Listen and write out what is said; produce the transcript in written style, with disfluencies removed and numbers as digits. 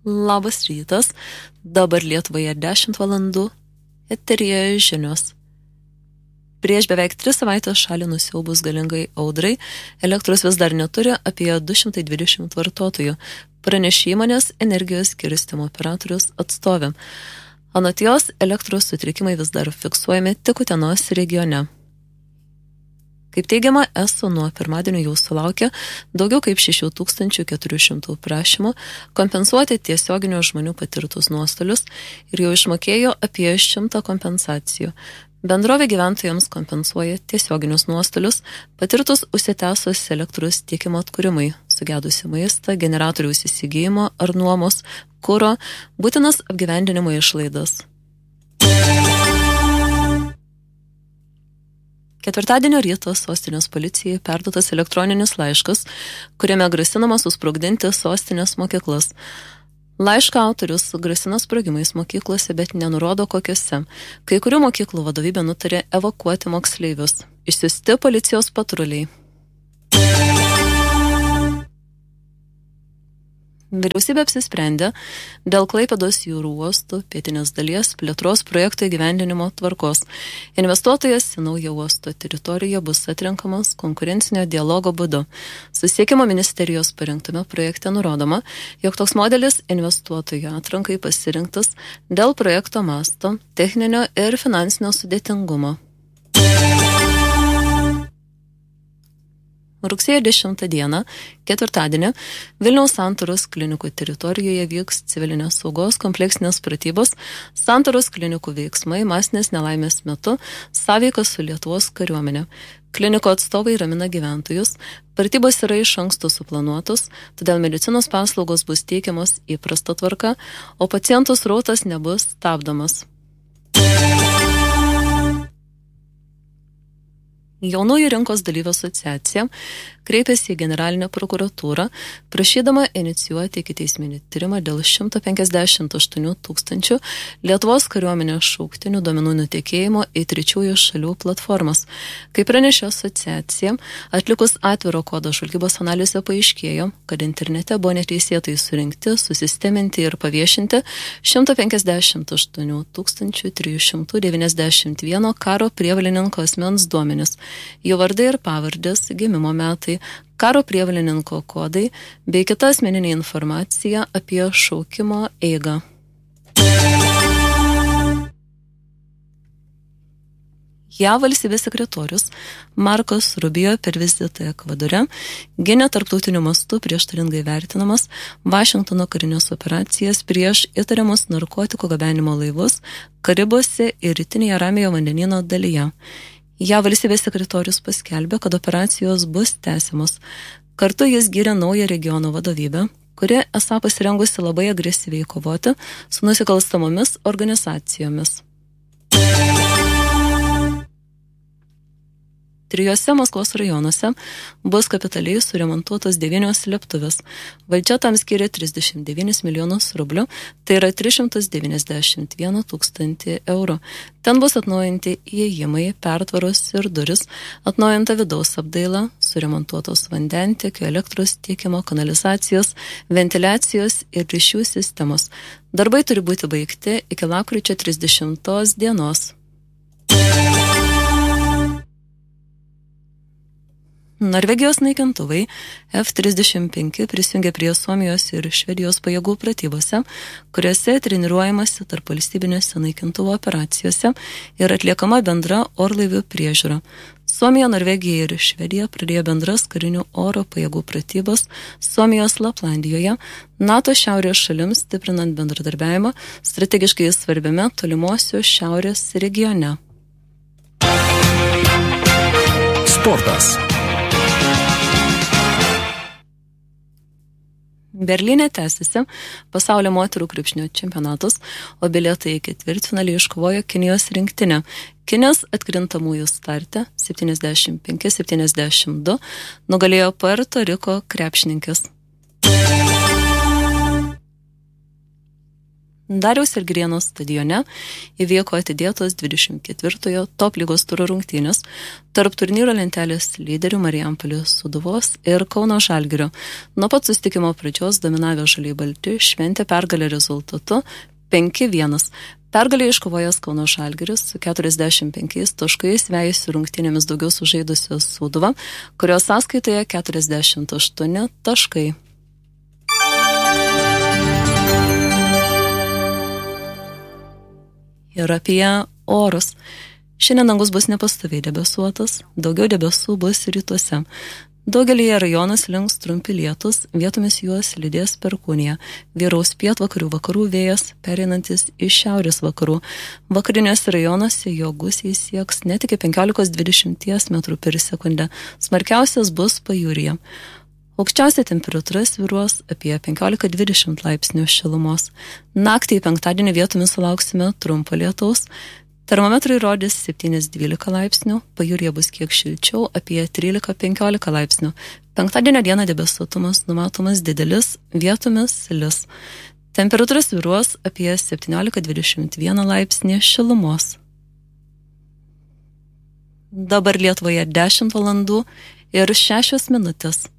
Labas rytas, dabar Lietuvoje 10 valandų, eteryje žinios. Prieš beveik 3 savaitės šalį nusiaubus galingai audrai, elektros vis dar neturi apie 220 vartotojų, pranešė įmonės energijos skirstymo operatorius atstovė. Anot jos, elektros sutrikimai vis dar fiksuojami tik Utenos regione. Kaip teigiama, ESO nuo pirmadienio jau sulaukė daugiau kaip 6400 prašymų kompensuoti tiesioginio žmonių patirtus nuostolius ir jau išmokėjo apie 100 kompensacijų. Bendrovė gyventojams kompensuoja tiesioginius nuostolius patirtus užsitęsus elektros tiekimo atkūrimui, sugedusi maistą, generatoriaus įsigijimo ar nuomos, kuro, būtinas apgyvendinimo išlaidas. Ketvirtadienio rytą sostinės policijai perduotas elektroninis laiškas, kuriame grasinama susprogdinti sostinės mokyklas. Laiško autorius grasina sprogimais mokyklose, bet nenurodo kokiose. Kai kurių mokyklų vadovybė nutarė evakuoti moksleivius. Išsiųsti policijos patruliai. Vyriausybė apsisprendė dėl Klaipėdos jūrų uostų pietinės dalies plėtros projekto įgyvendinimo tvarkos. Investuotojas į naują uosto teritoriją bus atrenkamas konkurencinio dialogo būdu. Susisiekimo ministerijos parengtame projekte nurodoma, jog toks modelis investuotojų atrankai pasirinktas dėl projekto masto, techninio ir finansinio sudėtingumo. Rugsėjo 10 dieną, ketvirtadienį, Vilniaus Santaros klinikų teritorijoje vyks civilinės saugos kompleksinės pratybos, Santaros klinikų veiksmai masinės nelaimės metu, sąveika su Lietuvos kariuomenė. Kliniko atstovai ramina gyventojus, pratybos yra iš anksto suplanuotos, todėl medicinos paslaugos bus teikiamos įprasta tvarka, o pacientų srautas nebus stabdomas. Jaunųjų rinkos dalyvių asociacija kreipėsi į generalinę prokuratūrą, prašydama inicijuoti ikiteisminį tyrimą dėl 158 000 Lietuvos kariuomenės šauktinių duomenų nutekėjimo į trečiųjų šalių platformas. Kaip pranešė asociacija, atlikus atviro kodo žvalgybos analizę paaiškėjo, kad internete buvo neteisėtai surinkti, susisteminti ir paviešinti 158 391 karo prievalininko asmens duomenis. Jų vardai ir pavardės, gimimo metai, karo prievalininko kodai bei kita asmeninė informacija apie šaukimo eigą. JAV valstybės sekretorius Marcos Rubio per vizitą Ekvadore gynė tarptautiniu mastu prieštaringai vertinamas Vašingtono karinės operacijas prieš įtariamus narkotikų gabenimo laivus Karibuose ir rytinėje Ramiojo vandenyno dalyje. JAV valstybės sekretorius paskelbė, kad operacijos bus tęsiamos. Kartu jis gyrė naują regiono vadovybę, kuri esą pasirengusi labai agresyviai kovoti su nusikalstamomis organizacijomis. 3 Maskvos rajonuose bus kapitaliai suremontuotos 9 slėptuvės. Valdžia tam skiria 39 milijonus rublių, tai yra 391 000 eurų. Ten bus atnaujinti įėjimai, pertvaros ir duris, atnaujinta vidaus apdaila, suremontuotos vandentiekio, elektros tiekimo, kanalizacijos, ventiliacijos ir ryšių sistemos. Darbai turi būti baigti iki lapkričio 30 dienos. Norvegijos naikintuvai F-35 prisijungė prie Suomijos ir Švedijos pajėgų pratybose, kuriuose treniruojamasi tarp valstybinėse naikintuvo operacijose ir atliekama bendra orlaivių priežiūra. Suomija, Norvegija ir Švedija pradėjo bendras karinių oro pajėgų pratybos Suomijos Laplandijoje, NATO šiaurės šalims stiprinant bendradarbiavimą strategiškai svarbiame tolimosios šiaurės regione. Sportas. Berlyne tęsiasi pasaulio moterų krepšinio čempionatas, o bilietai į ketvirtfinalį iškovojo Kinijos rinktinė. Kinijos atkrintamųjų starte 75-72 nugalėjo Puerto Riko krepšininkės. Dariaus ir Girėno stadione įvyko atidėtos 24-ojo top lygos turo rungtynės tarp turnyro lentelės lyderių Marijampolės Sūduvos ir Kauno Žalgirio. Nuo pat susitikimo pradžios dominavę žaliai balti šventė pergalę rezultatu 5-1. Pergalę iškovojęs Kauno Žalgiris su 45 taškais vejasi rungtynėmis daugiau sužaidusios Sūduva, kurios sąskaitoje 48 taškai. Ir apie orus. Šiandien dangus bus nepastoviai debesuotas, daugiau debesų bus rytuose. Daugelyje rajonų slinks trumpi lietus, vietomis juos lydės perkūnija. Vyraus pietvakarių vakarų vėjas, pereinantis iš šiaurės vakarų. Vakariniuose rajonuose jo gūsiai sieks net iki 15-20 metrų per sekundę. Smarkiausias bus pajūryje. Aukščiausia temperatūra svyruos apie 15-20 laipsnių šilumos. Naktį į penktadienį vietomis sulauksime trumpo lietaus. Termometrai rodys 7-12 laipsnių, pajūryje bus kiek šilčiau, apie 13-15 laipsnių. Penktadienio dieną debesuotumas numatomas didelis, vietomis lis. Temperatūra svyruos apie 17-21 laipsnį šilumos. Dabar Lietuvoje 10 valandų ir 6 minutės.